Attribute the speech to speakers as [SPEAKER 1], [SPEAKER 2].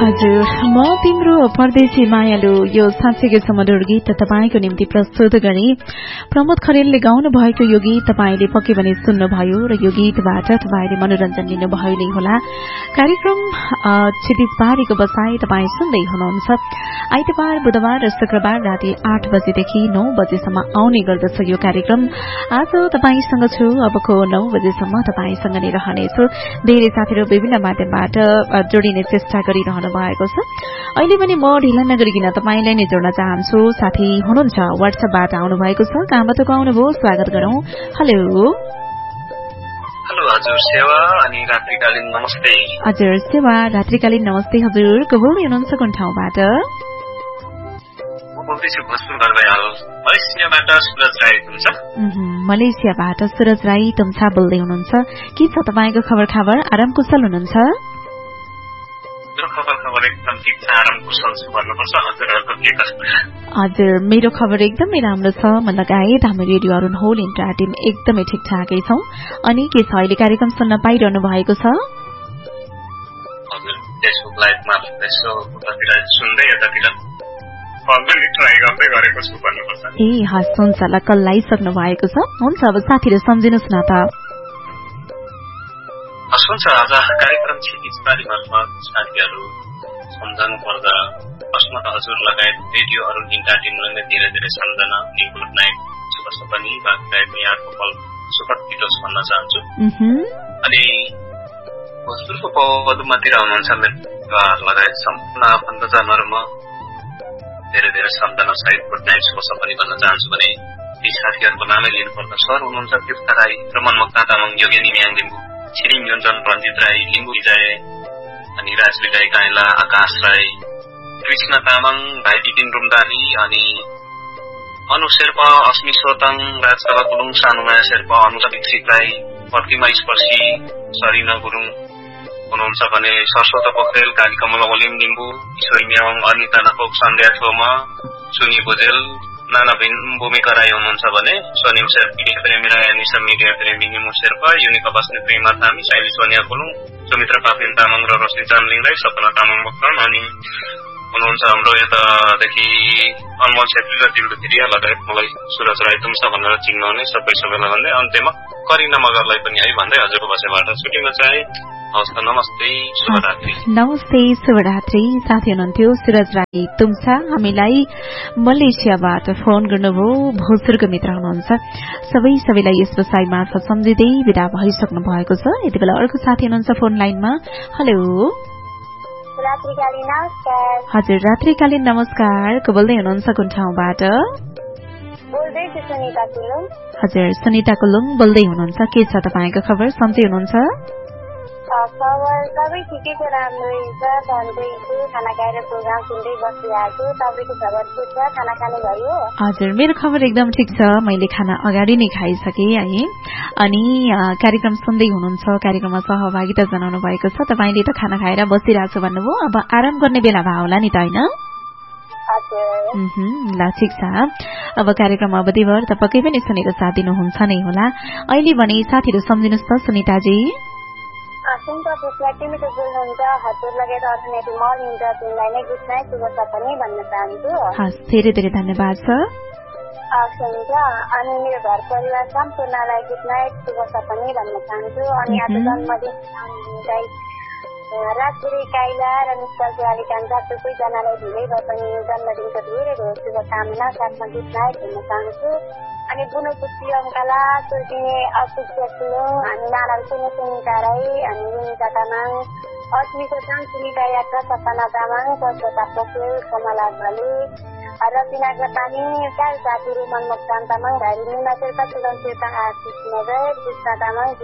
[SPEAKER 1] हजुर म तिम्रो परदेशी मायालु यो साँच्चैकै सुमधुर गीत तपाईको निम्ति प्रस्तुत गरे प्रमोद खरेलले गाउनु भएको यो गीत तपाईले पक्कै पनि सुन्नुभयो र यो गीतबाट तपाईले मनोरञ्जन लिनुभयो नै होला। कार्यक्रम क्षितिज पारीको बसाई तपाई सुन्दै हुनुहुन्छ। आइतबार बुधबार र शुक्रबार राति 8 बजेदेखि 9 बजेसम्म आउने गर्दछ यो कार्यक्रम। आज तपाईसँग छु, अबको 9 बजेसम्म तपाईसँग नै रहनेछु। धेरै साथीहरु विभिन्न माध्यमबाट जोडिने चेष्टा गरिरहनु भएको छ। अहिले पनि म ढिला नगरिकन तपाईलाई नै जोड्न चाहन्छु। साथी हुनुहुन्छ WhatsAppबाट आउनु भएको छ, कहाँबाट आउनुभयो स्वागत गरौं। हेलो
[SPEAKER 2] हेलो हजुर, सेवा अनि रात्रिकालीन नमस्ते।
[SPEAKER 1] हजुर सेवा रात्रिकालीन नमस्ते। हजुर को बोल्दै हुनुहुन्छ, कुन ठाउँबाट?
[SPEAKER 2] म बोल्दैछु भोजपुरबाट, मलेसियाबाट सुरज राई तुम्सा।
[SPEAKER 1] मलेसियाबाट सुरज राई तुम्सा बोल्दै हुनुहुन्छ। के छ तपाईको खबर? आराम कुशल हुनुहुन्छ?
[SPEAKER 2] खबर एकदम ठिक छ, आराम कुशल छु भन्नुपर्छ। हजुरहरुको के कस्तो छ?
[SPEAKER 1] हजुर मेरो खबर एकदमै राम्रो छ। म लगायत हाम्रो radio Arun whole enter team एकदमै ठिकठाकै छौं। अनि के छ, अहिले कार्यक्रम सुन्न पाइरहनु भएको छ?
[SPEAKER 2] हजुर फेसबुक लाइभमा यसो उतातिर सुन्दै यतातिर कलमै ट्राई गर्दै गरेको छु भन्नुपर्छ।
[SPEAKER 1] ए हस्, हुन्छ ल, कल लाइसक्नु भएको छ। हुन्छ अब साथीहरु सम्झिनुस् न त।
[SPEAKER 2] हुन्छ, आज कार्यक्रम क्षितिज पारीमा साथीहरु सम्झनु पर्दा प्रश्न त हजुर लगायत रेडियो अरुण इन्टर टिमलाई नै धेरै धेरै सम्झना, गुड नाइट, शुभ सपनी, बागदायक यहाँको पल सुखद बितोस् भन्न चाहन्छु। अनि भोजपुरको पदुमातिर हुनुहुन्छ मेरो लगायत सम्पूर्ण आफन्तजनहरुमा धेरै धेरै सम्झना सहित गुड नाइट, शुभ सपनी भन्न चाहन्छु। भने ती साथीहरुको नामै लिनुपर्दा सर हुनुहुन्छ तीर्थ राई, रमनमुक्ता तामाङ, योगेनी म्याङ लिम्बू, छिरिङ योन्जन, रञ्जित राई, लिम्बू विजय, अनि राजविजय काइला, आकाश राई, कृष्ण तामाङ, भाइ बिपिन रुमदानी, अनि अनु शेर्पा, अस्मी सोताङ, राजकला गुरुङ, सानुमाया शेर्पा, अनुसबिक राई, प्रतिमा स्पर्शी, सरिना गुरुङ हुनुहुन्छ। भने सरस्वत पोखरेल, कालीकमल ओलिम लिम्बू, ईश्वरी म्याङ, अनिता नपोक, सन्ध्या थोमा, सुनी भोजेल, नाना भूमिका राई हुनुहुन्छ। भने सोनिम शेर्पी, प्रेमी राई, अनिसा मिडिया प्रेमी, निमु शेर्पा, युनिका बस्ने प्रेमा थामी, शैली सोनिया गुरुङ, सुमित्रा पापिन तामाङ र रोशनी चामलिङ राई, सपना तामाङ बक्कन, अनि हुनुहुन्छ हाम्रो यतादेखि अनमोल छेत्री र दिलु थिरिया लगायत मलाई सुरज राई तुम्सा भनेर चिन्नुहुने सबैलाई भन्दै अन्त्यमा करिना मगरलाई पनि है भन्दै हजुरको बसेबाट छुट्टिन चाहे। हवस् त, नमस्ते, शुभरात्रि।
[SPEAKER 1] नमस्ते, शुभरात्रि। साथी हुनुहुन्थ्यो सुरज राई तुम्सा, हामीलाई मलेसियाबाट फोन गर्नुभयो, भोजपुरको मित्र हुनुहुन्छ। सबैलाई यस बसाई मार्फत सम्झिँदै विदा भइसक्नु भएको छ। यति बेला अर्को साथी हुनुहुन्छ फोन लाइनमा। हेलो
[SPEAKER 3] रात्रिकालीन नमस्कार।
[SPEAKER 1] हजुर रात्रिकालीन नमस्कार, को बोल्दै हुनुहुन्छ, कुन ठाउँबाट?
[SPEAKER 3] बोल्दैछु सुनिता कुलुङ।
[SPEAKER 1] हजुर सुनिता कुलुङ बोल्दै हुनुहुन्छ। के छ तपाईको खबर, सन्चै हुनुहुन्छ?
[SPEAKER 3] खबर सबै ठिकै छ, राम्रै छ, सन्चै छु। खाना खाएर प्रोग्राम सुन्दै बसिरहेको छु। तपाईँको खबर के छ, खाना खानु भयो?
[SPEAKER 1] हजुर मेरो खबर एकदम ठिक छ, मैले खाना अगाडि नै खाइसके है। अनि कार्यक्रम सुन्दै हुनुहुन्छ, कार्यक्रममा सहभागिता जनाउनु भएको छ। तपाईले त खाना खाएर बसिरहेको छु भन्नुभयो, अब आराम गर्ने बेला भयो होला नि त, हैन? ल ठिक छ। अब कार्यक्रम अवधिभर त पक्कै पनि सुनेर साथ दिनुहुन्छ नै होला। अहिले भने साथीहरु सम्झिनुस् त सुनिताजी।
[SPEAKER 3] सुनिता तिमी त बोल्नुहुन्छ, हजुर लगायत अर्पणेटी मल हुन्छ, तिमीलाई नै गुड नाइट, शुभ सपनी भन्न चाहन्छु।
[SPEAKER 1] हस्, धेरै धेरै धन्यवाद छ।
[SPEAKER 3] हुन्छ, अनि मेरो घर परिवार सम्पूर्णलाई गुड नाइट, शुभ सपनी भन्न चाहन्छु। अनि आज जन्मदिन राजगिरी काइला र निष्कल जुवाली कान्छा सबैजनालाई ढिलै भए पनि जन्मदिनको धेरै धेरै शुभकामना साथमा गुड नाइट भन्न चाहन्छु। अनि बुनु पुत्री अङ्कला, सुर्तिने अपुष्य कुलुङ, अनि नारायण सुनिता राई, अनि रुनिता तामाङ, अस्मिको चाङ, सुनिता यात्रा, सपना तामाङ, प्रसता पोखेल, कमला घले, रतिना गतानी, साथी रुमन मोक्तान तामाङ, भाइ निमा शेर्पा, सुगन शेर्पा, आशिष नगर, कृष्ण तामाङ,